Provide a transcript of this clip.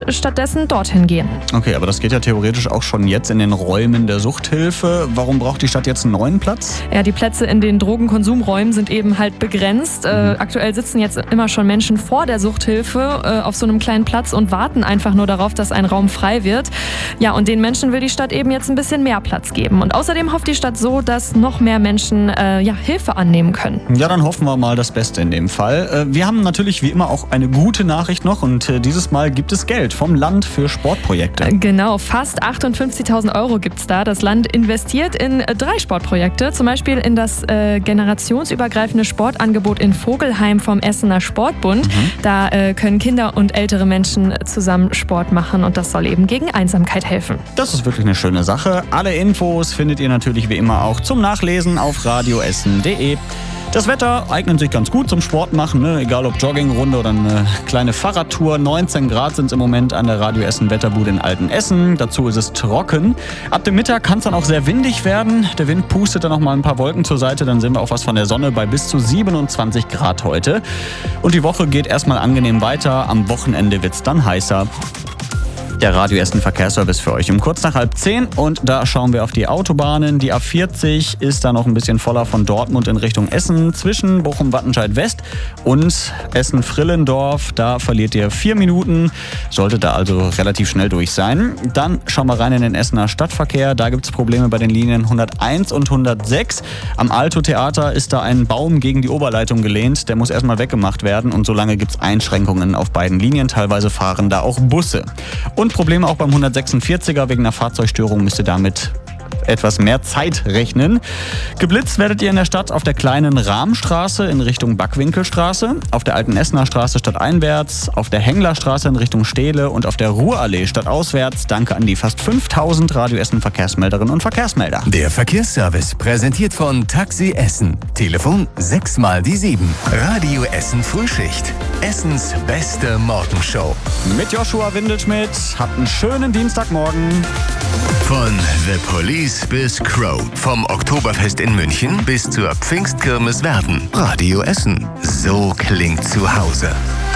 stattdessen dorthin gehen. Okay, aber das geht ja theoretisch auch schon jetzt in den Räumen der Suchthilfe. Warum braucht die Stadt jetzt einen neuen Platz? Ja, die Plätze in den Drogenkonsumräumen sind eben halt begrenzt. Aktuell sitzen jetzt immer schon Menschen vor der Suchthilfe auf so einem kleinen Platz und warten einfach nur darauf, dass ein Raum frei wird. Ja, und den Menschen will die Stadt eben jetzt ein bisschen mehr Platz geben. Und außerdem hofft die Stadt so, dass noch mehr Menschen Hilfe annehmen können. Ja, dann hoffen wir mal das Beste in dem Fall. Wir haben natürlich wie immer auch eine gute Nachricht noch und dieses Mal gibt es Geld vom Land für Sportprojekte. Genau, fast 58.000 € gibt's da. Das Land investiert in 3 Sportprojekte, zum Beispiel in das generationsübergreifende Sportangebot in Vogelheim vom Essener Sportbund. Da können Kinder und ältere Menschen zusammen Sport machen und das soll eben gegen Einsamkeit helfen. Das ist wirklich eine schöne Sache. Alle Infos findet ihr natürlich wie immer auch zum Nachlesen auf radioessen.de. Das Wetter eignet sich ganz gut zum Sport machen, ne? Egal ob Joggingrunde oder eine kleine Fahrradtour. 19 Grad sind es im Moment an der Radio Essen Wetterbude in Altenessen. Dazu ist es trocken. Ab dem Mittag kann es dann auch sehr windig werden. Der Wind pustet dann noch mal ein paar Wolken zur Seite. Dann sehen wir auch was von der Sonne bei bis zu 27 Grad heute. Und die Woche geht erstmal angenehm weiter. Am Wochenende wird es dann heißer. Der Radio Essen Verkehrsservice für euch um kurz nach 9:30 und da schauen wir auf die Autobahnen. Die A40 ist da noch ein bisschen voller von Dortmund in Richtung Essen zwischen Bochum-Wattenscheid West und Essen-Frillendorf. Da verliert ihr 4 Minuten, sollte da also relativ schnell durch sein. Dann schauen wir rein in den Essener Stadtverkehr. Da gibt es Probleme bei den Linien 101 und 106. Am Alto-Theater ist da ein Baum gegen die Oberleitung gelehnt. Der muss erstmal weggemacht werden und solange gibt es Einschränkungen auf beiden Linien. Teilweise fahren da auch Busse. Und Probleme auch beim 146er. Wegen einer Fahrzeugstörung müsst ihr damit etwas mehr Zeit rechnen. Geblitzt werdet ihr in der Stadt auf der kleinen Rahmstraße in Richtung Backwinkelstraße, auf der Alten Essener Straße stadteinwärts, auf der Henglerstraße in Richtung Stehle und auf der Ruhrallee stadtauswärts. Danke an die fast 5000 Radio Essen Verkehrsmelderinnen und Verkehrsmelder. Der Verkehrsservice präsentiert von Taxi Essen. Telefon 6x7. Radio Essen Frühschicht. Essens beste Morgenshow. Mit Joshua Windelschmidt. Habt einen schönen Dienstagmorgen. Von The Police bis Crow. Vom Oktoberfest in München bis zur Pfingstkirmes Werden. Radio Essen. So klingt zu Hause.